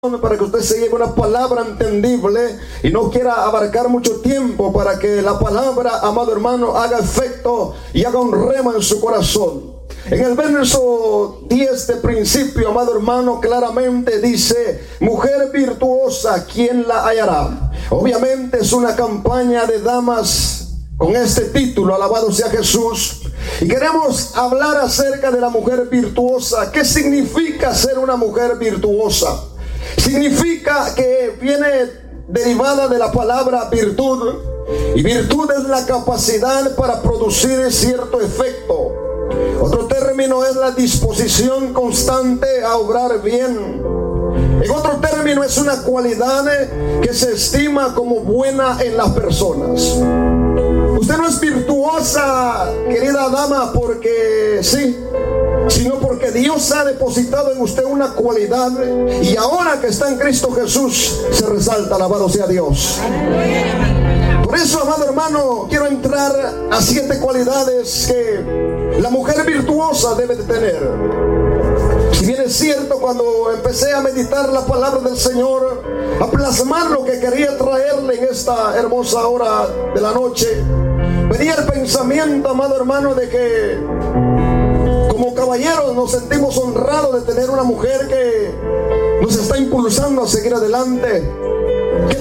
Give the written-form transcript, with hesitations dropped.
para que usted se lleve una palabra entendible y no quiera abarcar mucho tiempo para que la palabra, amado hermano, haga efecto y haga un rema en su corazón. En el verso 10 de principio, amado hermano, claramente dice: mujer virtuosa, ¿quién la hallará? Obviamente es una campaña de damas con este título, alabado sea Jesús. Y queremos hablar acerca de la mujer virtuosa. ¿Qué significa ser una mujer virtuosa? Significa que viene derivada de la palabra virtud, y virtud es la capacidad para producir cierto efecto. Otro término es la disposición constante a obrar bien. En otro término es una cualidad que se estima como buena en las personas. Usted no es virtuosa, querida dama, porque sí, sino porque Dios ha depositado en usted una cualidad, y ahora que está en Cristo Jesús se resalta, alabado sea Dios. Por eso, amado hermano, quiero entrar a 7 cualidades que la mujer virtuosa debe de tener. Si bien es cierto, cuando empecé a meditar la palabra del Señor, a plasmar lo que quería traerle en esta hermosa hora de la noche, venía el pensamiento, amado hermano, de que como caballeros nos sentimos honrados de tener una mujer que nos está impulsando a seguir adelante,